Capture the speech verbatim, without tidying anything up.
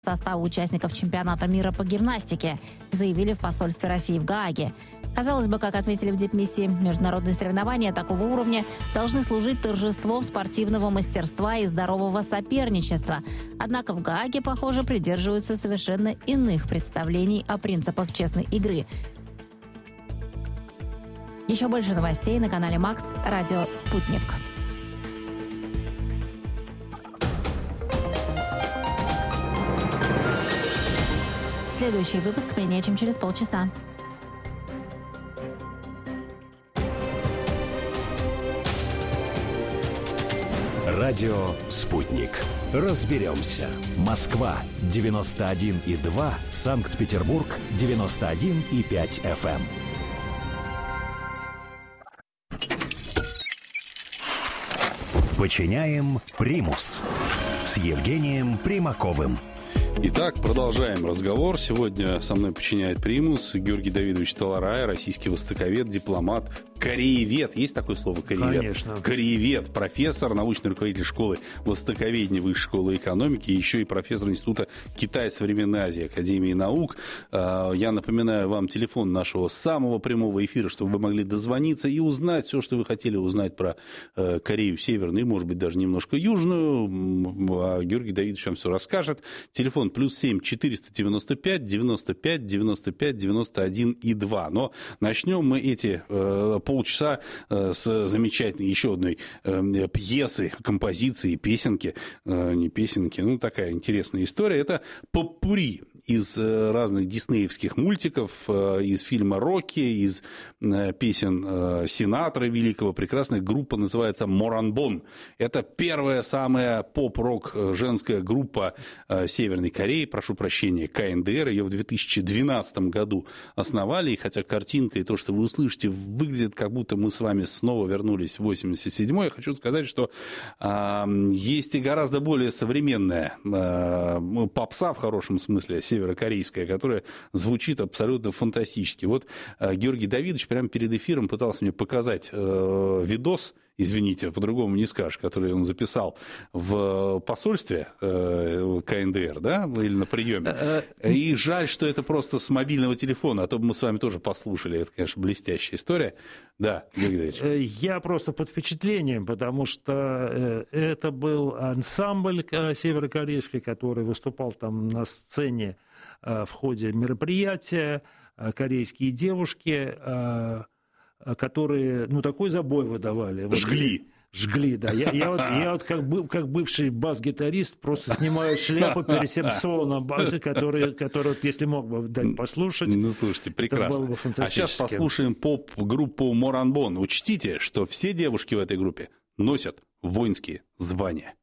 состава участников чемпионата мира по гимнастике, заявили в посольстве России в Гааге. Казалось бы, как отметили в дипмиссии, международные соревнования такого уровня должны служить торжеством спортивного мастерства и здорового соперничества. Однако в Гааге, похоже, придерживаются совершенно иных представлений о принципах честной игры. Еще больше новостей на канале Макс, радио «Спутник». Следующий выпуск менее чем через полчаса. Радио «Спутник». Разберемся. Москва девяносто один и два, Санкт-Петербург девяносто один и пять эф эм. Подчиняем примус с Евгением Примаковым. Итак, продолжаем разговор. Сегодня со мной подчиняет примус Георгий Давидович Таларай, российский востоковед, дипломат, кореевед. Есть такое слово кореевед? Конечно. Кореевед, профессор, научный руководитель школы востоковедения Высшей школы экономики, еще и профессор Института Китай Современной Азии Академии наук. Я напоминаю вам телефон нашего самого прямого эфира, чтобы вы могли дозвониться и узнать все, что вы хотели узнать про Корею Северную, может быть, даже немножко Южную. А Георгий Давидович вам все расскажет. Телефон плюс семь четыреста девяносто пять девяносто пять девяносто пять девяносто один и два. Но начнем мы эти э, полчаса э, с замечательной еще одной э, пьесы, композиции, песенки. Э, не песенки, ну такая интересная история. Это поппури из э, разных диснеевских мультиков, э, из фильма «Рокки», из э, песен э, Синатра великого. Прекрасная группа называется «Моранбон». Это первая самая поп-рок женская группа э, Северной Кореи, прошу прощения, ка эн дэ эр. Ее в две тысячи двенадцатом году основали, и хотя картинка и то, что вы услышите, выглядит, как будто мы с вами снова вернулись в восемьдесят седьмой, я хочу сказать, что э, есть и гораздо более современная э, попса, в хорошем смысле, северокорейская, которая звучит абсолютно фантастически. Вот э, Георгий Давидович прямо перед эфиром пытался мне показать э, видос, извините, по-другому не скажешь, который он записал в посольстве э, ка эн дэ эр, да, или на приеме. И жаль, что это просто с мобильного телефона, а то бы мы с вами тоже послушали. Это, конечно, блестящая история. Да, Георгий Давидович. Я просто под впечатлением, потому что это был ансамбль северокорейский, который выступал там на сцене в ходе мероприятия, корейские девушки, которые, ну, такой забой выдавали. Жгли. Жгли, да. Я, я, вот, я вот как, был, как бывший бас-гитарист просто снимаю шляпу перед всем соло на басе, который, который вот, если мог бы дать послушать, ну, слушайте, прекрасно. было бы фантастически. А сейчас послушаем поп-группу «Моранбон». Учтите, что все девушки в этой группе носят воинские звания.